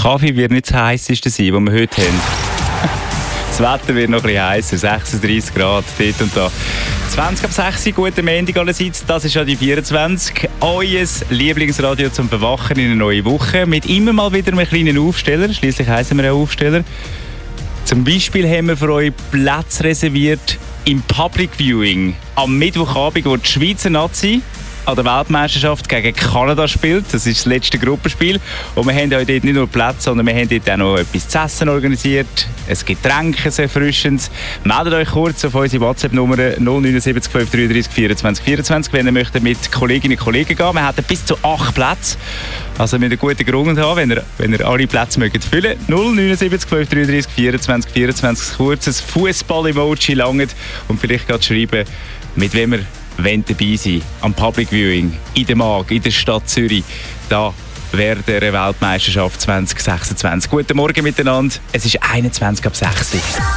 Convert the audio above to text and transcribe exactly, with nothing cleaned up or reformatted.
Kaffee wird nicht das heisseste sein, was wir heute haben. Das Wetter wird noch ein bisschen heißer, sechsunddreissig Grad, dort und da. zwanzig ab sechs Uhr, guten Montag allerseits, das ist ja die vierundzwanzig. Euer Lieblingsradio zum Verwachen in eine neue Woche. Mit immer mal wieder einem kleinen Aufsteller, schliesslich heissen wir ja Aufsteller. Zum Beispiel haben wir für euch Plätze reserviert im Public Viewing am Mittwochabend, wo die Schweizer Nazi an der Weltmeisterschaft gegen Kanada spielt. Das ist das letzte Gruppenspiel. Und wir haben dort nicht nur Plätze, sondern wir haben dort auch noch etwas zu essen organisiert. Ein Getränk, ein erfrischendes. Meldet euch kurz auf unsere WhatsApp-Nummer null neun sieben fünf drei drei vierundzwanzig vierundzwanzig, wenn ihr möchtet mit Kolleginnen und Kollegen gehen. Wir hätten bis zu acht Plätze. Also mit einer guten Grund haben, wenn ihr, wenn ihr alle Plätze mögt füllen. null neun sieben fünf drei drei vierundzwanzig vierundzwanzig, ein kurzes Fußball-Emoji langt und vielleicht gerade schreiben, mit wem ihr wollt dabei sein am Public Viewing in der Mag, in der Stadt Zürich. Da während der Weltmeisterschaft zwanzig sechsundzwanzig. Guten Morgen miteinander. Es ist einundzwanzig ab sechs Uhr.